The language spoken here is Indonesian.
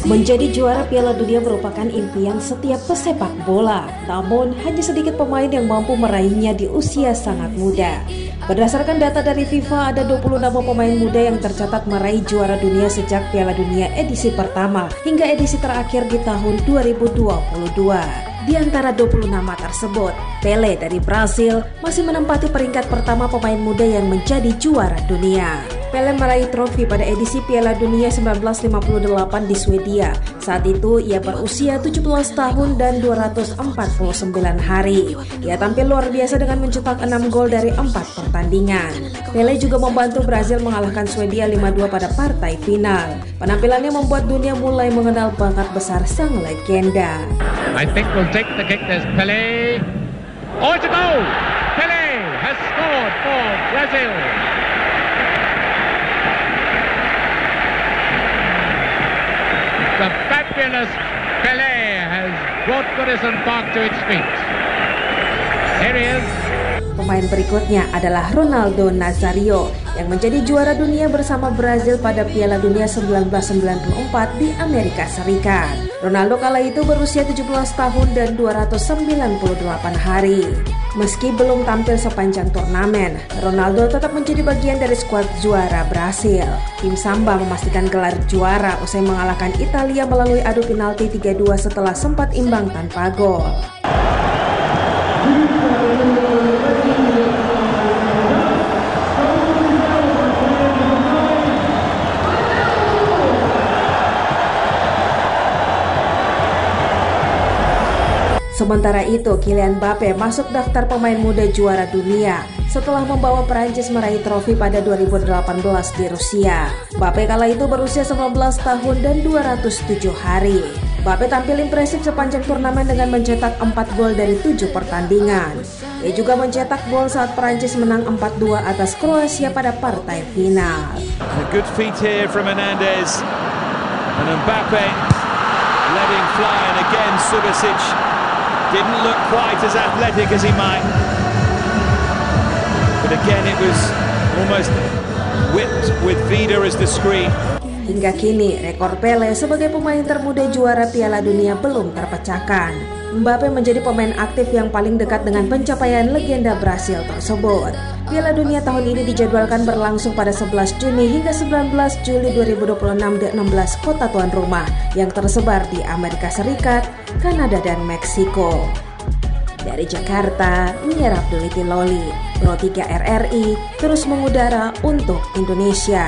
Menjadi juara Piala Dunia merupakan impian setiap pesepak bola, namun hanya sedikit pemain yang mampu meraihnya di usia sangat muda. Berdasarkan data dari FIFA, ada 20 nama pemain muda yang tercatat meraih juara dunia sejak Piala Dunia edisi pertama hingga edisi terakhir di tahun 2022. Di antara 20 nama tersebut, Pelé dari Brasil masih menempati peringkat pertama pemain muda yang menjadi juara dunia. Pelé meraih trofi pada edisi Piala Dunia 1958 di Swedia. Saat itu ia berusia 17 tahun dan 249 hari. Ia tampil luar biasa dengan mencetak 6 gol dari 4 pertandingan. Pelé juga membantu Brazil mengalahkan Swedia 5-2 pada partai final. Penampilannya membuat dunia mulai mengenal bakat besar sang legenda. I think we'll take the kick. There's Pelé. Oh, it's a goal! Pelé has scored for Brazil. The fabulous Pelé has brought Goodison Park to its feet. Here he is. Pemain berikutnya adalah Ronaldo Nazario yang menjadi juara dunia bersama Brazil pada Piala Dunia 1994 di Amerika Serikat. Ronaldo kala itu berusia 17 tahun dan 298 hari. Meski belum tampil sepanjang turnamen, Ronaldo tetap menjadi bagian dari skuad juara Brasil. Tim Samba memastikan gelar juara usai mengalahkan Italia melalui adu penalti 3-2 setelah sempat imbang tanpa gol. Sementara itu, Kylian Mbappe masuk daftar pemain muda juara dunia setelah membawa Perancis meraih trofi pada 2018 di Rusia. Mbappe kala itu berusia 19 tahun dan 207 hari. Mbappe tampil impresif sepanjang turnamen dengan mencetak 4 gol dari 7 pertandingan. Ia juga mencetak gol saat Perancis menang 4-2 atas Kroasia pada partai final. A good feat here from Hernandez and Mbappe letting fly, and again Subasic didn't look quite as athletic as he might. But again it was almost whipped with Vida as the screen. Hingga kini, rekor Pelé sebagai pemain termuda juara Piala Dunia belum terpecahkan. Mbappe menjadi pemain aktif yang paling dekat dengan pencapaian legenda Brasil tersebut. Piala Dunia tahun ini dijadwalkan berlangsung pada 11 Juni hingga 19 Juli 2026 di 16 kota tuan rumah yang tersebar di Amerika Serikat, Kanada, dan Meksiko. Dari Jakarta, Mira Abduliti Loli, Pro 3 RRI, terus mengudara untuk Indonesia.